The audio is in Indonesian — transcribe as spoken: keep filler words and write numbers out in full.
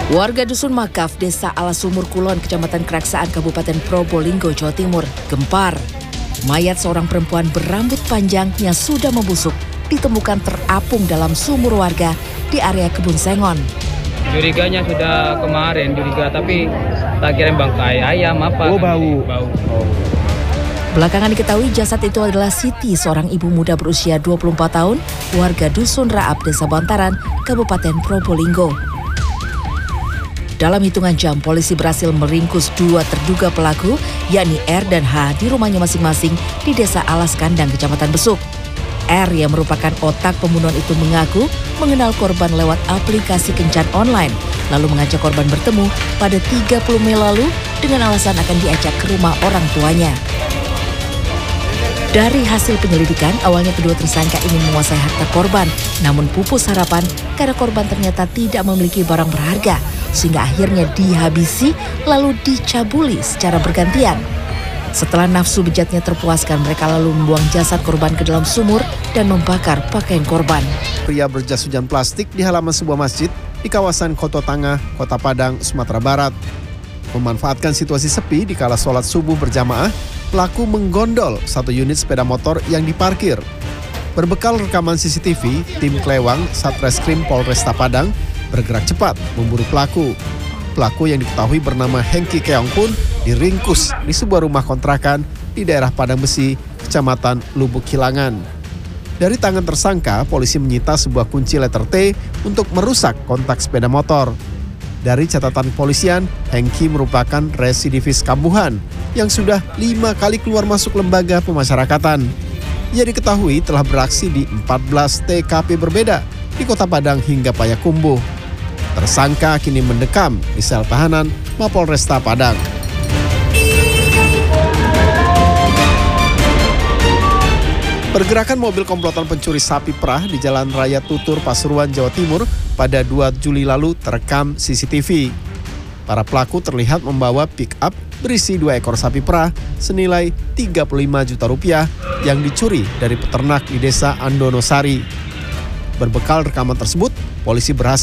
Warga Dusun Makaf, Desa Alasumur Kulon, Kecamatan Keraksaan, Kabupaten Probolinggo, Jawa Timur, gempar. Mayat seorang perempuan berambut panjang yang sudah membusuk ditemukan terapung dalam sumur warga di area Kebun Sengon. Curiganya sudah kemarin, curiga, tapi tak kira bangkai ayam apa. Oh, bau. Bau. Oh. Belakangan diketahui jasad itu adalah Siti, seorang ibu muda berusia dua puluh empat tahun, warga Dusun Raab, Desa Bantaran, Kabupaten Probolinggo. Dalam hitungan jam, polisi berhasil meringkus dua terduga pelaku, yakni R dan H, di rumahnya masing-masing di Desa Alas Kandang, Kecamatan Besuk. R yang merupakan otak pembunuhan itu mengaku mengenal korban lewat aplikasi kencan online, lalu mengajak korban bertemu pada tiga puluh Mei lalu dengan alasan akan diajak ke rumah orang tuanya. Dari hasil penyelidikan, awalnya kedua tersangka ingin menguasai harta korban, namun pupus harapan karena korban ternyata tidak memiliki barang berharga, sehingga akhirnya dihabisi lalu dicabuli secara bergantian. Setelah nafsu bejatnya terpuaskan, mereka lalu membuang jasad korban ke dalam sumur dan membakar pakaian korban. Pria berjas hujan plastik di halaman sebuah masjid di kawasan Koto Tangah, Kota Padang, Sumatera Barat. Memanfaatkan situasi sepi di kala sholat subuh berjamaah, pelaku menggondol satu unit sepeda motor yang diparkir. Berbekal rekaman C C T V, tim Klewang Satreskrim Polresta Padang bergerak cepat memburu pelaku. Pelaku yang diketahui bernama Hengki Keong pun diringkus di sebuah rumah kontrakan di daerah Padang Besi, Kecamatan Lubuk Kilangan. Dari tangan tersangka, polisi menyita sebuah kunci letter T untuk merusak kontak sepeda motor. Dari catatan kepolisian, Hengki merupakan residivis kambuhan yang sudah lima kali keluar masuk lembaga pemasyarakatan. Ia diketahui telah beraksi di empat belas T K P berbeda di Kota Padang hingga Payakumbuh. Tersangka kini mendekam di sel tahanan Mapolresta Padang. Pergerakan mobil komplotan pencuri sapi perah di Jalan Raya Tutur, Pasuruan, Jawa Timur pada dua Juli lalu terekam C C T V. Para pelaku terlihat membawa pick-up berisi dua ekor sapi perah senilai tiga puluh lima juta rupiah yang dicuri dari peternak di Desa Andonosari. Berbekal rekaman tersebut, polisi berhasil